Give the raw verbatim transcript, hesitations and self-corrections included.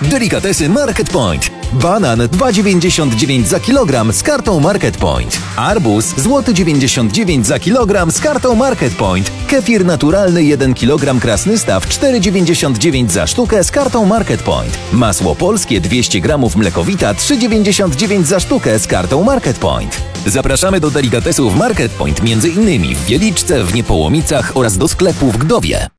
Delikatesy Market Point. Banan dwa dziewięćdziesiąt dziewięć za kilogram z kartą Market Point. Arbuz złoty dziewięćdziesiąt dziewięć za kilogram z kartą Market Point. Kefir naturalny jeden kilogram Krasnystaw cztery dziewięćdziesiąt dziewięć za sztukę z kartą Market Point. Masło polskie dwieście gramów Mlekowita trzy dziewięćdziesiąt dziewięć za sztukę z kartą Market Point. Zapraszamy do delikatesów Market Point między innymi w Wieliczce, w Niepołomicach oraz do sklepu w Gdowie.